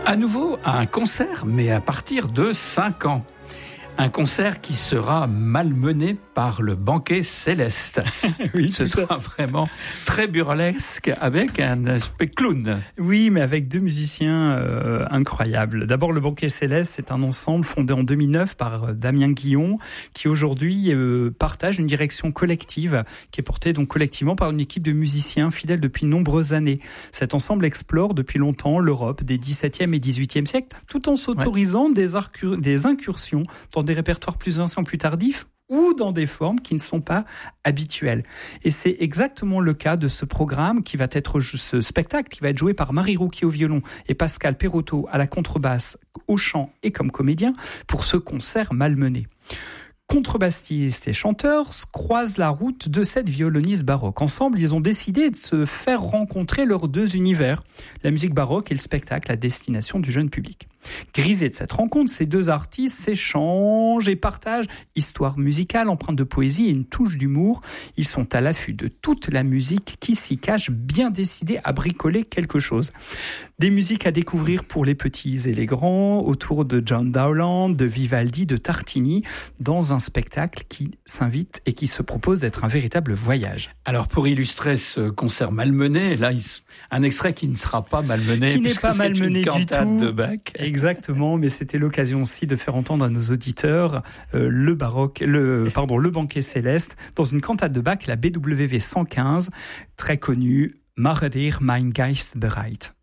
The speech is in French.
À nouveau, un concert, mais à partir de 5 ans. Un concert qui sera malmené par le banquet céleste. Oui, ce sera vraiment très burlesque avec un aspect clown. Oui, mais avec deux musiciens incroyables. D'abord, le banquet céleste, c'est un ensemble fondé en 2009 par Damien Guillon, qui aujourd'hui partage une direction collective qui est portée donc collectivement par une équipe de musiciens fidèles depuis de nombreuses années. Cet ensemble explore depuis longtemps l'Europe des XVIIe et XVIIIe siècles, tout en s'autorisant des incursions dans des répertoires plus anciens, plus tardifs, ou dans des formes qui ne sont pas habituelles. Et c'est exactement le cas de ce programme qui va être, ce spectacle qui va être joué par Marie Rouquier au violon et Pascal Perotto à la contrebasse, au chant et comme comédien pour ce concert malmené. Contrebassistes et chanteurs croisent la route de cette violoniste baroque. Ensemble, ils ont décidé de se faire rencontrer leurs deux univers, la musique baroque et le spectacle à destination du jeune public. Grisés de cette rencontre, ces deux artistes s'échangent et partagent histoire musicale, empreinte de poésie et une touche d'humour. Ils sont à l'affût de toute la musique qui s'y cache, bien décidés à bricoler quelque chose. Des musiques à découvrir pour les petits et les grands, autour de John Dowland, de Vivaldi, de Tartini, dans un spectacle qui s'invite et qui se propose d'être un véritable voyage. Alors pour illustrer ce concert malmené, là, un extrait qui ne sera pas malmené, qui n'est pas malmené du tout. De Bach. Exactement, mais c'était l'occasion aussi de faire entendre à nos auditeurs le banquet céleste dans une cantate de Bach, la BWV 115, très connue, Mache dir mein Geist bereit.